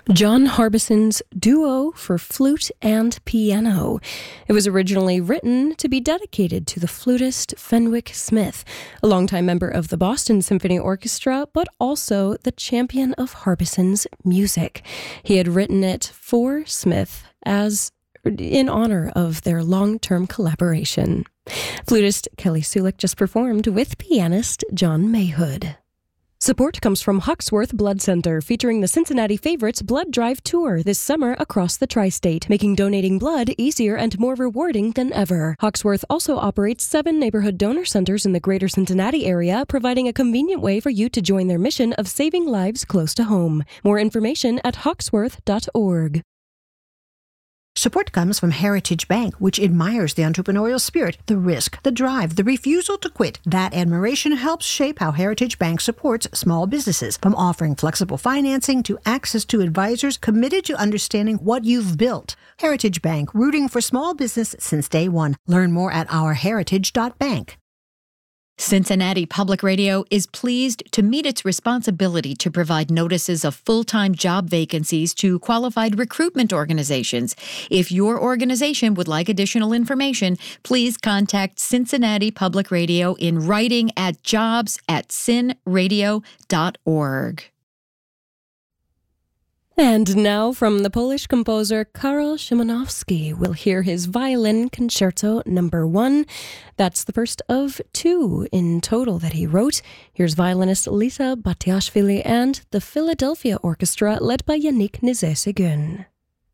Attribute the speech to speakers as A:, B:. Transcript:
A: John Harbison's Duo for Flute and Piano. It was originally written to be dedicated to the flutist Fenwick Smith, a longtime member of the Boston Symphony Orchestra, but also the champion of Harbison's music. He had written it for Smith as in honor of their long-term collaboration. Flutist Kelly Sulik just performed with pianist John Mayhood. Support comes from Hawksworth Blood Center, featuring the Cincinnati Favorites Blood Drive Tour this summer across the tri-state, making donating blood easier and more rewarding than ever. Hawksworth also operates 7 neighborhood donor centers in the greater Cincinnati area, providing a convenient way for you to join their mission of saving lives close to home. More information at hawksworth.org.
B: Support comes from Heritage Bank, which admires the entrepreneurial spirit, the risk, the drive, the refusal to quit. That admiration helps shape how Heritage Bank supports small businesses, from offering flexible financing to access to advisors committed to understanding what you've built. Heritage Bank, rooting for small business since day one. Learn more at ourheritage.bank.
C: Cincinnati Public Radio is pleased to meet its responsibility to provide notices of full-time job vacancies to qualified recruitment organizations. If your organization would like additional information, please contact Cincinnati Public Radio in writing at jobs@cinradio.org.
A: And now from the Polish composer Karol Szymanowski, we'll hear his Violin Concerto No. 1. That's the first of 2 in total that he wrote. Here's violinist Lisa Batiashvili and the Philadelphia Orchestra led by Yannick Nézet-Séguin.